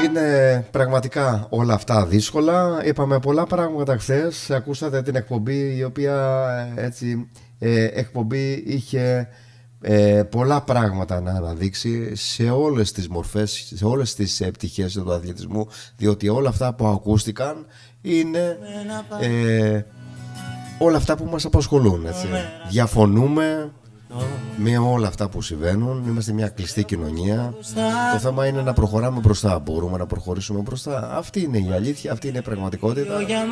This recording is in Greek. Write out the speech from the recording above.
Είναι πραγματικά όλα αυτά δύσκολα. Είπαμε πολλά πράγματα χθες. Ακούσατε την εκπομπή, η οποία έτσι εκπομπή είχε πολλά πράγματα να αναδείξει σε όλες τις μορφές, σε όλες τις πτυχές του αθλητισμού, διότι όλα αυτά που ακούστηκαν είναι όλα αυτά που μας απασχολούν, έτσι. Διαφωνούμε με όλα αυτά που συμβαίνουν. Είμαστε μια κλειστή κοινωνία. Το θέμα είναι να προχωράμε μπροστά. Μπορούμε να προχωρήσουμε μπροστά. Αυτή είναι η αλήθεια, αυτή είναι η πραγματικότητα.